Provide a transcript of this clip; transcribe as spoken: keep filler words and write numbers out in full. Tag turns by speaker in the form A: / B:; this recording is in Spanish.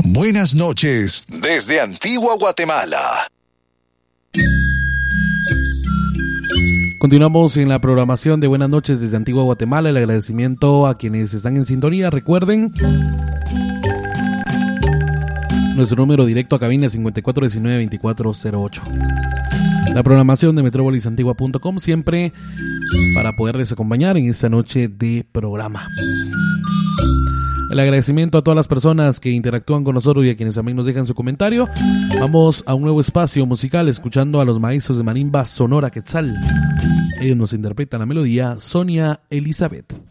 A: Buenas noches desde Antigua Guatemala.
B: Continuamos en la programación de Buenas noches desde Antigua Guatemala. El agradecimiento a quienes están en sintonía. Recuerden nuestro número directo a cabina cincuenta y cuatro diecinueve veinticuatro cero ocho. La programación de metropolis antigua punto com, siempre para poderles acompañar en esta noche de programa. El agradecimiento a todas las personas que interactúan con nosotros y a quienes también nos dejan su comentario. Vamos a un nuevo espacio musical escuchando a los maestros de marimba Sonora Quetzal. Ellos nos interpretan la melodía Sonia Elizabeth.